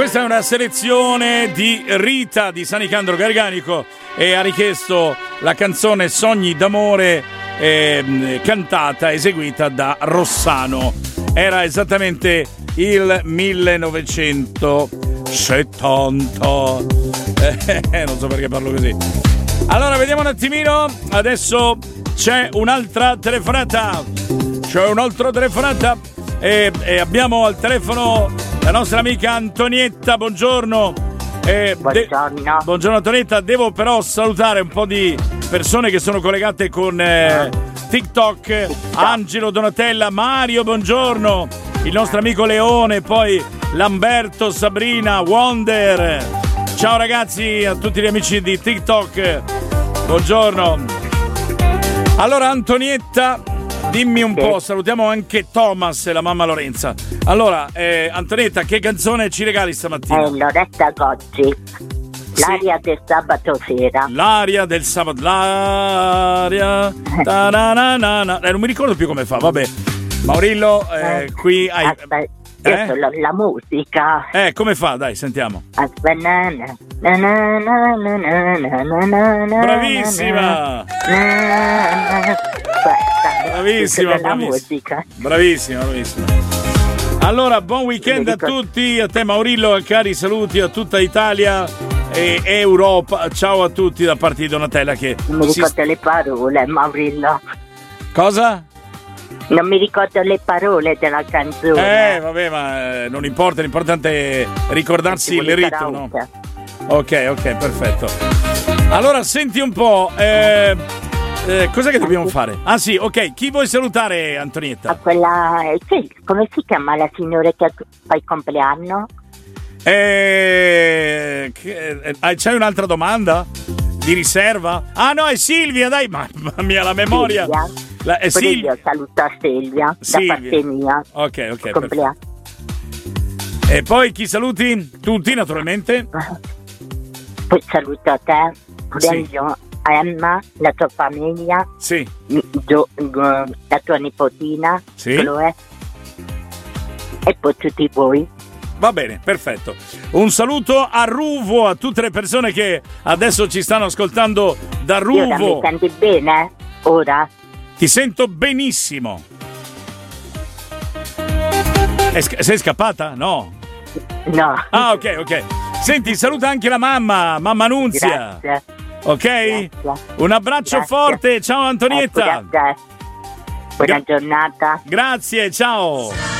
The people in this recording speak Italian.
questa è una selezione di Rita di San Nicandro Garganico e ha richiesto la canzone Sogni d'amore cantata, eseguita da Rossano. Era esattamente il 1970. Non so perché parlo così. Allora, vediamo un attimino. Adesso c'è un'altra telefonata. E abbiamo al telefono la nostra amica Antonietta. Buongiorno. Buongiorno. Buongiorno Antonietta. Devo però salutare un po' di persone che sono collegate con TikTok. Angelo, Donatella, Mario, buongiorno. Il nostro amico Leone, poi Lamberto, Sabrina, Wonder. Ciao ragazzi, a tutti gli amici di TikTok. Buongiorno. Allora Antonietta, dimmi un po', salutiamo anche Thomas e la mamma Lorenza. Allora, Antonietta, che canzone ci regali stamattina? Loretta Goggi. L'aria del sabato sera. L'aria del sabato. L'aria. Non mi ricordo più come fa, vabbè. Maurillo, qui hai. Aspetta, io sono la musica. Come fa? Dai, sentiamo. Aspetta. Bravissima. Bravissima, la musica. Bravissima. Allora, buon weekend a tutti, a te Maurillo, cari saluti a tutta Italia e Europa. Ciao a tutti da parte di Donatella che non mi ricordo le parole, Maurillo. Cosa? Non mi ricordo le parole della canzone. Vabbè, ma non importa, l'importante è ricordarsi il ritmo, no? Ok, perfetto. Allora, senti un po', cos'è che dobbiamo fare? Ah sì, ok, chi vuoi salutare, Antonietta? Quella, sì, come si chiama la signora che fa il compleanno? C'hai un'altra domanda? Di riserva? Ah no, è Silvia, dai, mamma mia, la memoria. Silvia. Io saluto a Silvia, da parte mia. Ok, compleanno. E poi chi saluti? Tutti, naturalmente. Poi saluto a te, Belgio, Emma, la tua famiglia, sì. La tua nipotina, sì. Chloe, e poi tutti voi. Va bene, perfetto. Un saluto a Ruvo, a tutte le persone che adesso ci stanno ascoltando da Ruvo. Ora mi senti bene? Ora? Ti sento benissimo. Sei scappata? No. Ah, ok. Senti, saluta anche la mamma Nunzia. Grazie. Ok? Grazie. Un abbraccio forte. Ciao Antonietta. Buona giornata. Grazie, ciao.